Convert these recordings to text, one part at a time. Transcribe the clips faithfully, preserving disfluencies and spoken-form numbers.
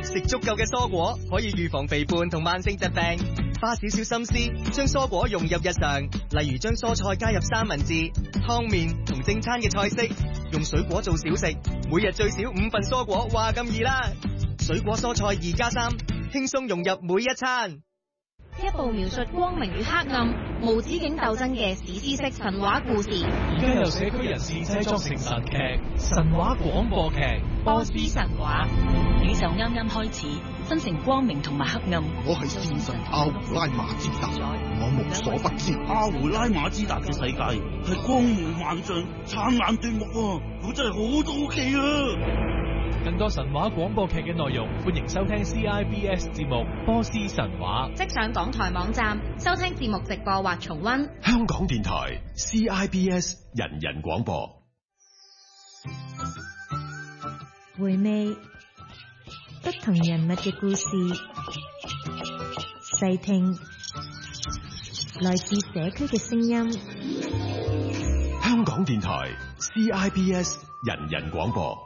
食足夠嘅蔬果可以預防肥胖同慢性疾病。花少少心思，將蔬果融入日常，例如將蔬菜加入三文治、湯麵同正餐嘅菜式，用水果做小食，每日最少五份蔬果，話咁易啦！水果蔬菜二加三，輕鬆融入每一餐。 一部描述光明與黑暗、無止境鬥爭嘅史詩式神話故事。 而家由社區人士製作成神劇、神話廣播劇《 波斯神話》。 宇宙啱啱開始，分成光明同埋黑暗。 我係戰神阿胡拉馬茲達，我無所不知。 阿胡拉馬茲達嘅世界係光芒萬丈、燦爛奪目啊！我真係好到奇啊！ 更多神話廣播劇嘅內容，歡迎收聽 C I B S 節目《波斯神話》。 即上港台網站收聽節目直播或重溫。 香港電台 C I B S 人人廣播。 回味不同人物嘅故事，細聽來自社區嘅聲音。 香港電台 C I B S 人人廣播。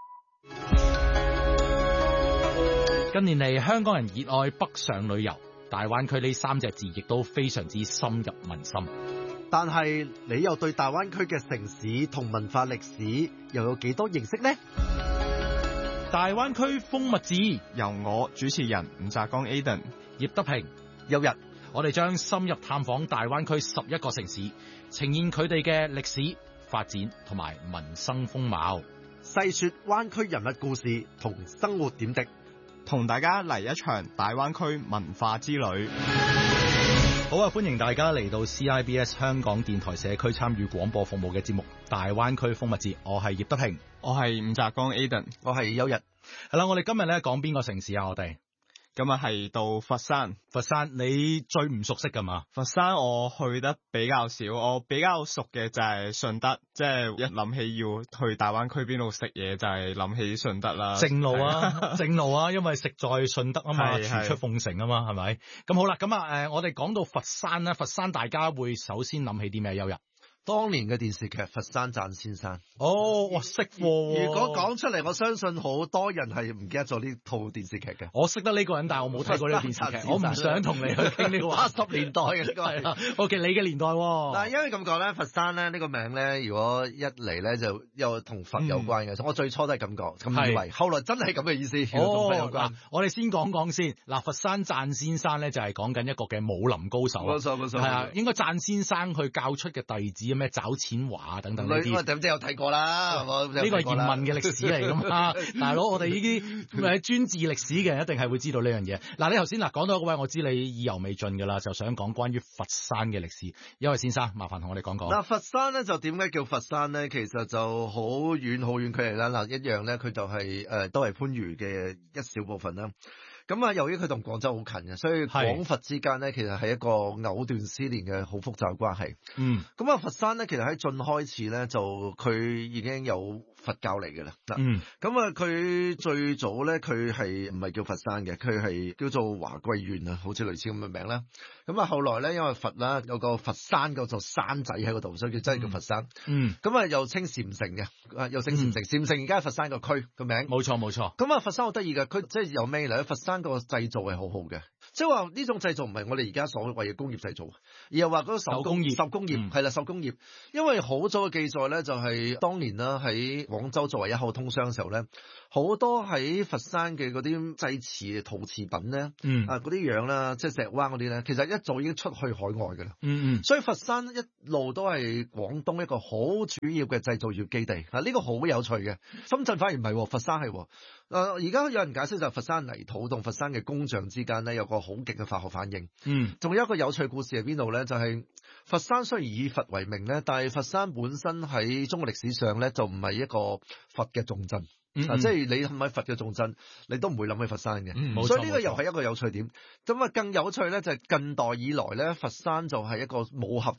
近年嚟，香港人熱愛北上旅遊，大灣區呢三隻字亦都非常之深入民心。 但係你又對大灣區嘅城市同文化歷史又有幾多認識呢？ 大灣區風物誌由我主持人吳澤剛 Aden、 葉德平、 有日， 我哋將深入探訪大灣區十一個城市，呈現佢哋嘅歷史發展同埋民生風貌， 細說灣區人物故事同生活點滴。 同大家嚟一場大灣區文化之旅。 好啊，歡迎大家嚟到 C I B S 香港電台社區參與廣播服務嘅節目《大灣區風物誌》，我係葉德平， 我係伍澤剛 Aden， 我係邱日。 係啦，我哋今日咧講邊個城市啊？我哋今日係到佛山。 佛山你最唔熟悉噶嘛？ 佛山我去得比較少，我比較熟嘅就係順德，即係一諗起要去大灣區邊度食嘢，就係諗起順德啦。 正路啊，正路啊，因為食在順德啊嘛，廚出鳳城啊嘛，係咪？咁好啦，咁啊誒，我哋講到佛山咧，佛山大家會首先諗起啲咩？休日當年嘅電視劇《佛山贊先生》。 哦，我識喎。 如果講出嚟，我相信好多人係唔記得咗呢套電視劇嘅。 我識得呢個人，但係我冇睇過呢個電視劇。我唔想同你去傾呢個話。 八十年代嘅呢個係啦。 O K，你嘅年代喎。 嗱，因為咁講咧，佛山咧呢個名咧，如果一嚟咧就又同佛有關嘅。我最初都係咁講，咁以為，後來真係咁嘅意思。 哦，嗱，我哋先講講先。嗱，佛山贊先生咧就係講緊一個嘅武林高手。 冇錯冇錯。 係啊，應該贊先生去教出嘅弟子咩找錢華等等呢啲。 咁即係有睇過啦，係嘛？ 呢個係嚴問嘅歷史嚟噶嘛，大佬，我哋呢啲誒專治歷史嘅人一定係會知道呢樣嘢。嗱，你頭先嗱講到嗰位，我知你意猶未盡噶啦，就想講關於佛山嘅歷史。一位先生，麻煩同我哋講講。 嗱，佛山咧就點解叫佛山咧？其實就好遠好遠距離啦。嗱，一樣咧，佢就係、是、誒、呃、都係番禺嘅一小部分啦。咁啊，由於佢同廣州好近嘅，所以廣佛之間咧，其實係一個藕斷絲連嘅好複雜嘅關係。 嗯。 咁啊，佛山咧，其實喺晉開始咧，就佢已經有佛教嚟嘅啦。嗱。 嗯。 咁啊，佢最早咧，佢係唔係叫佛山嘅？佢係叫做華貴縣啊，好似類似咁嘅名啦。咁啊，後來咧，因為佛啦有個佛山嗰座山仔喺嗰度，所以佢真係叫佛山。 嗯。 咁啊，又稱禪城嘅，啊又稱禪城。禪城而家係佛山個區個名。 冇錯冇錯。 咁啊，佛山好得意嘅，佢即係由咩嚟咧？佛山個製造係好好嘅，即係話呢種製造唔係我哋而家所謂嘅工業製造，而係話嗰個手工業。手工業係啦，手工業。因為好早嘅記載咧，就係當年啦喺廣州作為一口通商嘅時候咧，好多喺佛山嘅嗰啲製瓷陶瓷品咧， 嗯啊嗰啲樣啦，即係石灣嗰啲咧，其實一早已經出去海外㗎啦。 嗯嗯。 所以佛山一路都係廣東一個好主要嘅製造業基地。啊，呢個好有趣嘅。深圳反而唔係，佛山係。誒，而家有人解釋就係佛山泥土同佛山嘅工匠之間咧有個好勁嘅化學反應。 嗯。仲有一個有趣故事係邊度咧？就係、是、佛山雖然以佛為名咧，但係佛山本身喺中國歷史上咧就唔係一個佛嘅重鎮。 嗯嗯啊，即係你諗起佛嘅重鎮，你都唔會諗起佛山嘅。 嗯、 所以呢個又係一個有趣點。咁啊，更有趣咧就係近代以來咧，佛山就係一個武俠之地。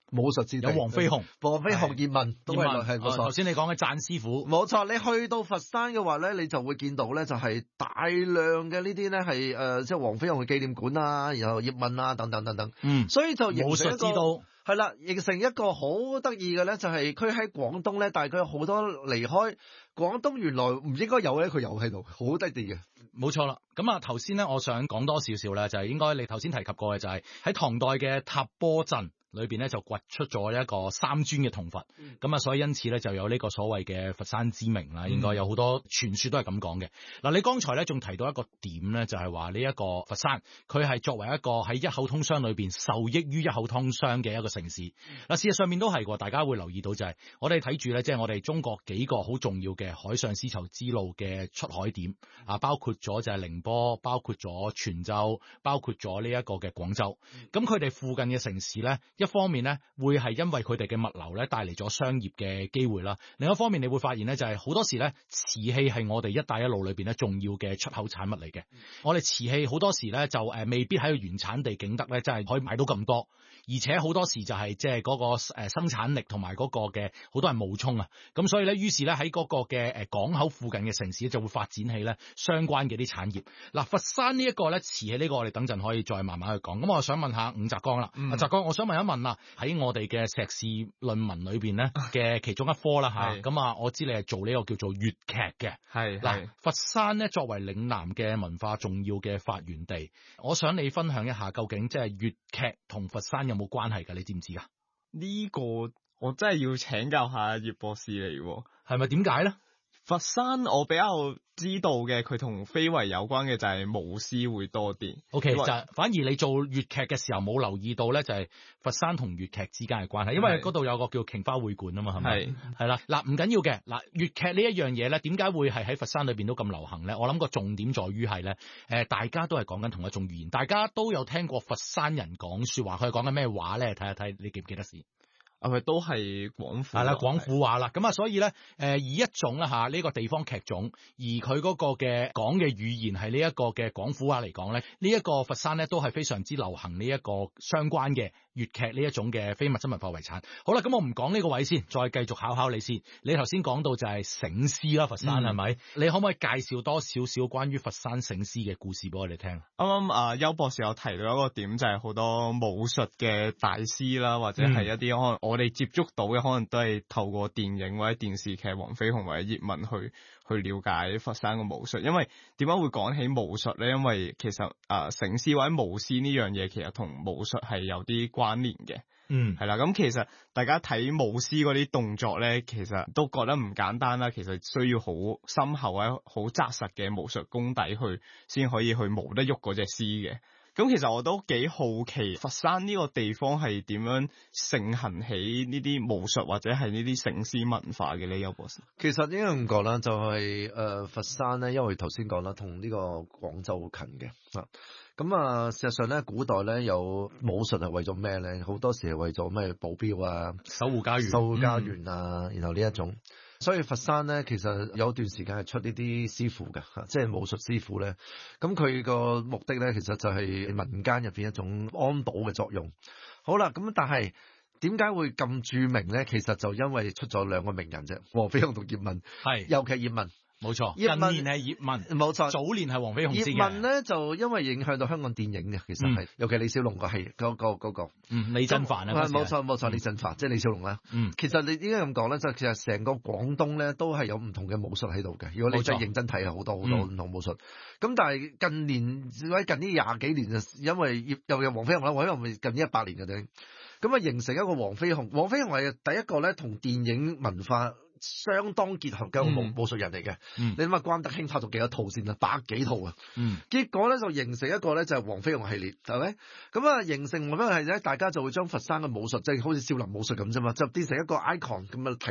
武術之地， 有黃飛鴻、 黃飛鴻、葉問都係係冇錯。 頭先你講嘅贊師傅， 冇錯。你去到佛山嘅話咧，你就會見到咧，就係大量嘅呢啲咧係誒，即係黃飛鴻嘅紀念館啊，然後葉問啊等等等等。 嗯， 所以就武術之都。 係啦，形成一個好得意嘅咧，就係佢喺廣東咧，但係佢有好多離開廣東原來唔應該有咧，佢有喺度，好得意嘅。 冇錯啦，咁啊頭先咧，我想講多少少咧，就係、是、應該你頭先提及過嘅，就係喺唐代嘅塔波鎮裏邊咧，就掘出咗一個三尊嘅銅佛，咁啊、嗯，所以因此咧就有呢個所謂嘅佛山之名啦。應該有好多傳說都係咁講嘅。嗱、嗯，你剛才咧仲提到一個點咧，就係話呢一個佛山，佢係作為一個喺一口通商裏邊受益於一口通商嘅一個城市。嗱、嗯，事實上面都係喎，大家會留意到就係、是、我哋睇住咧，即、就、係、是、我哋中國幾個好重要嘅海上絲綢之路嘅出海點啊，包括咗就係寧波，包括咗泉州，包括咗呢一個嘅廣州。咁佢哋附近嘅城市咧，一方面咧會係因為佢哋嘅物流咧帶嚟咗商業嘅機會啦，另一方面你會發現咧就係好多時咧瓷器係我哋一帶一路裏邊咧重要嘅出口產物嚟嘅。嗯、我哋瓷器好多時咧就誒未必喺個原產地景德咧真係可以買到咁多，而且好多時就係即係嗰個誒生產力同埋嗰個嘅好多人冒充啊，咁所以咧於是咧喺嗰個嘅誒港口附近嘅城市就會發展起咧相關嘅啲產業。嗱，佛山呢一個咧瓷器呢個我哋等陣可以再慢慢去講。咁我想問下伍澤剛啦，阿、嗯、澤剛，我想問一問啊，喺我哋嘅碩士論文裏邊咧嘅其中一科啦吓，咁啊我知你係做呢個叫做粵劇嘅，係嗱佛山咧作為嶺南嘅文化重要嘅發源地，我想你分享一下究竟即係粵劇同佛山有冇關係㗎？你知唔知啊？ 呢個我真係要請教下葉博士嚟， 係咪點解咧？ 佛山我比較知道嘅，佢同非遺有關嘅就係舞獅會多啲。O K，就反而你做粵劇嘅時候冇留意到咧，就係佛山同粵劇之間嘅關係，因為嗰度有個叫瓊花會館啊嘛，係咪？係係啦，嗱唔緊要嘅，嗱粵劇呢一樣嘢咧，點解會係喺佛山裏邊都咁流行咧？我諗個重點在於係咧，誒大家都係講緊同一種語言，大家都有聽過佛山人講説話，佢係講緊咩話咧？睇下睇，你記唔記得先？ 係咪都係廣府？ 係啦，廣府話啦，咁啊，所以咧，誒、呃、以一種啦嚇呢個地方劇種，而佢嗰個嘅講嘅語言係呢一個嘅廣府話嚟講咧，呢、這、一個佛山咧都係非常之流行呢一個相關嘅粵劇呢一種嘅非物質文化遺產。好啦，咁我唔講呢個位先，再繼續考考你先。你頭先講到就係醒獅啦，佛山係咪、嗯？你可唔可以介紹多少少關於佛山醒獅嘅故事俾我哋聽？啱啱啊，邱博士有提到一個點，就係、是、好多武術嘅大師啦，或者係一啲可能我哋接觸到嘅，可能都係透過電影或者電視劇黃飛鴻或者葉問去去了解佛山嘅武術。因為點解會講起武術咧？因為其實啊，醒獅或者舞獅呢樣嘢，其實同武術係有啲關聯嘅。嗯，係啦。咁其實大家睇舞獅嗰啲動作咧，其實都覺得唔簡單啦。其實需要好深厚或者好紮實嘅武術功底去先可以去舞得喐嗰隻獅嘅。咁其實我都幾好奇佛山呢個地方係點樣盛行起呢啲武術或者係呢啲醒獅文化嘅呢？邱博士， 其實應該咁講啦，就係、是、誒、呃、佛山咧，因為頭先講啦，同呢個廣州好近嘅啊。咁啊，事實上咧，古代咧有武術係為咗咩咧？好多時係為咗咩保鏢啊、 守護家園、 守護家園啊，嗯、然後呢一種。所以佛山咧，其實有段時間係出呢啲師傅嘅，即係武術師傅咧。咁佢個目的咧，其實就係民間入邊一種安保嘅作用。好啦，咁但係點解會咁著名咧？其實就因為出咗兩個名人啫，黃飛鴻同葉問。係，尤其葉問。冇錯，近年係葉問，冇錯，早年係黃飛鴻先嘅。葉問咧就因為影響到香港電影嘅，其實係，嗯、尤其李小龍個係嗰個嗰個，嗯，李振藩啊，冇錯冇錯，李振藩即係李小龍啦。嗯，其實你應該咁講咧，就其實成個廣東咧都係有唔同嘅武術喺度嘅。如果你真係認真睇，係好多好多唔同武術。咁、嗯、但係近年喺近呢廿幾年就因為葉又有黃飛鴻啦，黃飛鴻咪近呢一百年嘅啫。咁啊形成一個黃飛鴻，黃飛鴻係第一個咧同電影文化相當結合嘅一個武武術人嚟嘅。嗯、你諗下關德興拍咗幾多套先啊？百幾套啊！嗯、結果咧就形成一個咧就係黃飛鴻系列，係咪？咁啊形成黃飛鴻系列咧，大家就會將佛山嘅武術即係好似少林武術咁啫嘛，就變成一個 icon 咁啊提